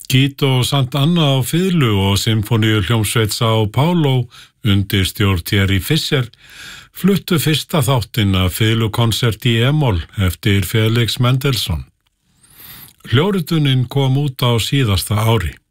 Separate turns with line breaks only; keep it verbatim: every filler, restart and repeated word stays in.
Guido Sant'Anna á fiðlu og symfóníuhljómsveit São Paulo undir stjórn Thierry Fischer fluttu fyrsta þáttinn af fiðlukonsert í e-moll eftir Felix Mendelssohn. Hljóðritunin kom út á síðasta ári.